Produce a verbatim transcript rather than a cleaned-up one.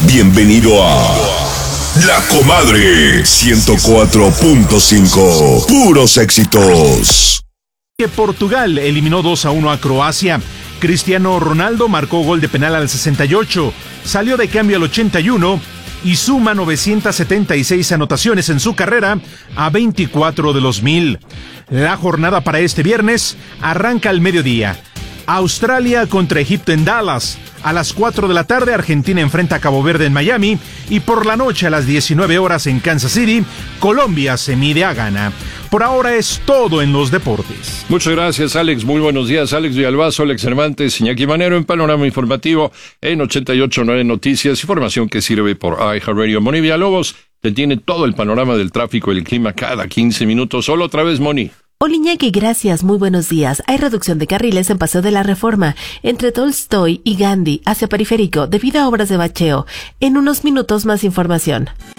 Bienvenido a La Comadre ciento cuatro punto cinco. Puros éxitos. Portugal eliminó dos a uno a Croacia. Cristiano Ronaldo marcó gol de penal al sesenta y ocho, salió de cambio al ochenta y uno y suma novecientas setenta y seis anotaciones en su carrera a veinticuatro de los mil. La jornada para este viernes arranca al mediodía. Australia contra Egipto en Dallas. A las cuatro de la tarde, Argentina enfrenta a Cabo Verde en Miami. Y por la noche, a las diecinueve horas en Kansas City, Colombia se mide a Ghana. Por ahora es todo en los deportes. Muchas gracias, Alex. Muy buenos días, Alex Villalbazo, Alex Cervantes, Iñaki Manero en Panorama Informativo en ochenta y ocho punto nueve Noticias. Información que sirve por iHeartRadio. Moni Villalobos te tiene todo el panorama del tráfico y el clima cada quince minutos. Solo otra vez, Moni. Hola Iñaki, gracias, muy buenos días. Hay reducción de carriles en Paseo de la Reforma, entre Tolstoy y Gandhi, hacia Periférico, debido a obras de bacheo. En unos minutos más información.